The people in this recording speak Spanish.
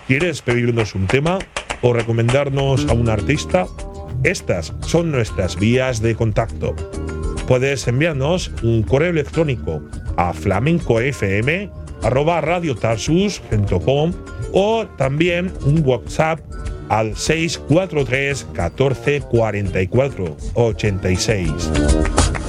¿Quieres pedirnos un tema o recomendarnos a un artista? Estas son nuestras vías de contacto. Puedes enviarnos un correo electrónico a flamencoFM@radiotarsus.com o también un WhatsApp al 643 14 44 86.